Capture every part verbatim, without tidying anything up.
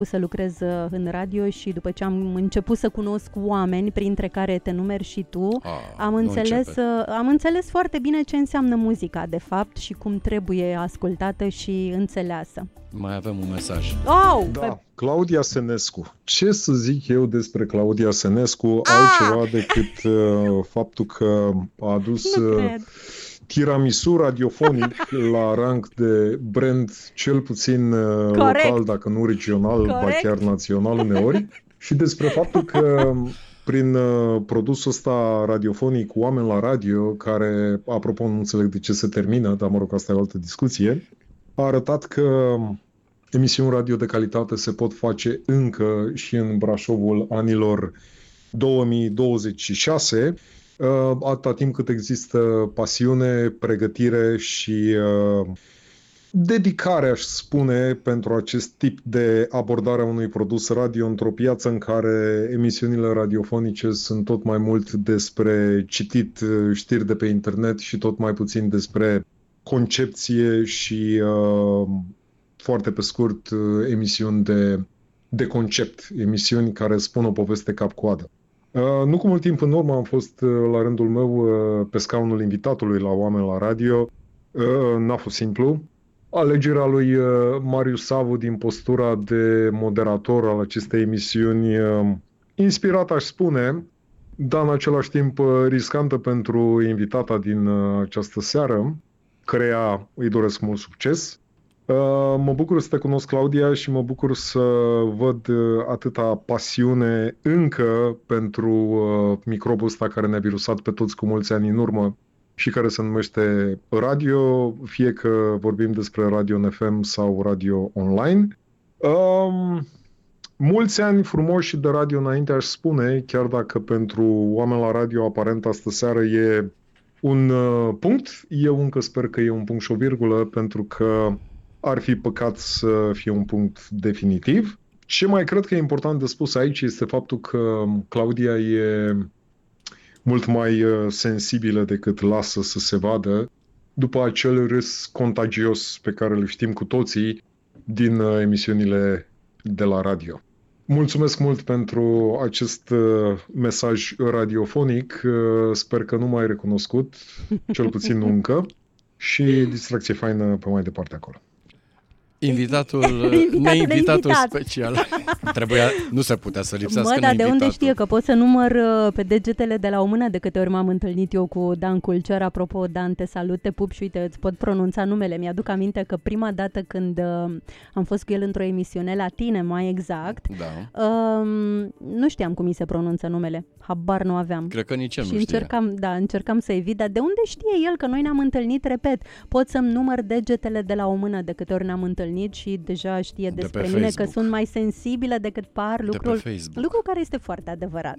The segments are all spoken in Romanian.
să lucrez în radio și după ce am început să cunosc oameni, printre care te numeri și tu, Ah, am înțeles, am înțeles foarte bine ce înseamnă muzica, de fapt, și cum trebuie ascultată și înțeleasă. Mai avem un mesaj. Oh, Da, pe... Claudia Senescu. Ce să zic eu despre Claudia Senescu Ah! altceva decât uh, faptul că a adus uh, tiramisu radiofonic la rang de brand cel puțin uh, local, dacă nu regional, Corect. ba chiar național uneori, și despre faptul că prin uh, produsul ăsta radiofonic cu oameni la radio, care, apropo, nu înțeleg de ce se termină, dar mă rog, asta e o altă discuție, a arătat că emisiuni radio de calitate se pot face încă și în Brașovul anilor două mii douăzeci și șase, atâta timp cât există pasiune, pregătire și dedicare, aș spune, pentru acest tip de abordare a unui produs radio într-o piață în care emisiunile radiofonice sunt tot mai mult despre citit știri de pe internet și tot mai puțin despre concepție și, uh, foarte pe scurt, emisiuni de, de concept, emisiuni care spun o poveste cap-coadă. Uh, nu cu mult timp în urmă am fost, uh, la rândul meu, uh, pe scaunul invitatului la Oameni la Radio. Uh, n-a fost simplu. Alegerea lui uh, Marius Savu din postura de moderator al acestei emisiuni, uh, inspirat, aș spune, dar în același timp uh, riscantă pentru invitata din uh, această seară, căreia îi doresc mult succes. Uh, mă bucur să te cunosc, Claudia, și mă bucur să văd uh, atâta pasiune încă pentru uh, microbul ăsta care ne-a virusat pe toți cu mulți ani în urmă și care se numește radio, fie că vorbim despre radio în F M sau radio online. Uh, mulți ani frumoși de radio înainte, aș spune, chiar dacă pentru oameni la radio aparent astă seară e un uh, punct. Eu încă sper că e un punct și o virgulă, pentru că ar fi păcat să fie un punct definitiv. Ce mai cred că e important de spus aici este faptul că Claudia e mult mai uh, sensibilă decât lasă să se vadă după acel râs contagios pe care îl știm cu toții din uh, emisiunile de la radio. Mulțumesc mult pentru acest uh, mesaj radiofonic. Uh, sper că nu m-ai recunoscut, cel puțin nu încă, și distracție faină pe mai departe acolo. Invitatul, Invitatul neinvitatul neinvitat. special. Trebuia, nu se putea să lipsească Mă, dar de unde neinvitatul. știe că pot să număr uh, pe degetele de la o mână de câte ori m-am întâlnit eu cu Dan Culcer? Apropo, Dan, te salut, te pup și uite, îți pot pronunța numele. Mi-aduc aminte că prima dată când uh, am fost cu el într-o emisiune la tine, mai exact, Da. uh, nu știam cum îi se pronunță numele. Habar nu aveam. Cred că nici el Și nu știe. încercam, da, încercam să evit, dar de unde știe el că noi ne-am întâlnit, repet, pot să-mi număr degetele de la o mână de câte ori ne-am întâlnit și deja știe De despre pe mine Facebook. că sunt mai sensibilă decât par, De lucrul, pe Facebook. lucru care este foarte adevărat.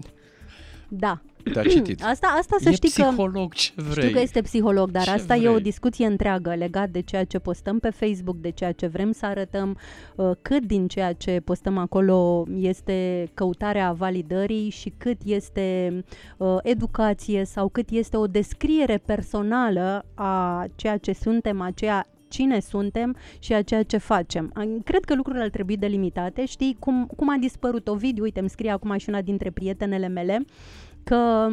Da. Te-a citit. Asta, asta să E știi că... psiholog, ce vrei. Știu că este psiholog, dar Ce asta vrei? e o discuție întreagă legat de ceea ce postăm pe Facebook, de ceea ce vrem să arătăm, uh, cât din ceea ce postăm acolo este căutarea validării și cât este uh, educație sau cât este o descriere personală a ceea ce suntem, a ceea cine suntem și a ceea ce facem. Cred că lucrurile ar trebui delimitate. Știi cum, cum a dispărut Ovidiu? Uite, îmi scrie acum și una dintre prietenele mele că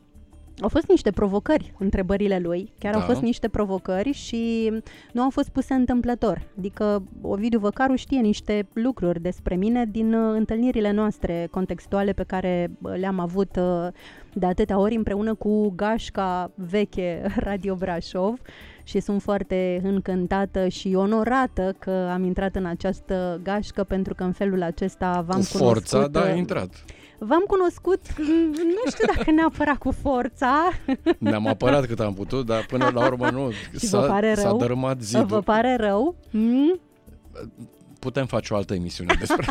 au fost niște provocări, întrebările lui. Chiar Da. au fost niște provocări și nu au fost puse întâmplător. Adică Ovidiu Văcaru știe niște lucruri despre mine din uh, întâlnirile noastre contextuale pe care uh, le-am avut uh, de atâtea ori împreună cu gașca veche Radio Brașov și sunt foarte încântată și onorată că am intrat în această gașcă, pentru că în felul acesta v-am Cu forța, cunoscut. da, a uh, intrat. V-am cunoscut, nu știu dacă neapărat cu forța. Ne-am apărat cât am putut, dar până la urmă nu. Și vă S-a, pare s-a rău? dărâmat zidul. Vă pare rău? Mm? Putem face o altă emisiune despre...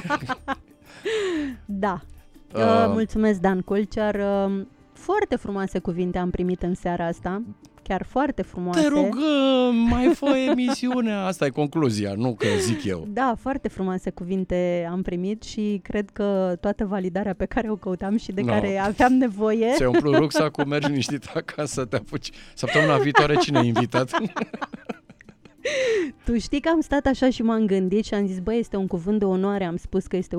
Da. Uh. Uh, mulțumesc, Dan Culcer. Uh, foarte frumoase cuvinte am primit în seara asta. Chiar foarte frumoase. Te rugăm, mai fă emisiunea. Asta e concluzia, nu că zic eu. Da, foarte frumoase cuvinte am primit și cred că toată validarea pe care o căutam și de No. care aveam nevoie. Ți-ai umplut rucsacul, mergi liniștit acasă, te apuci. Săptămâna viitoare cine e invitat? Tu știi că am stat așa și m-am gândit și am zis, băi, este un cuvânt de onoare, am spus că este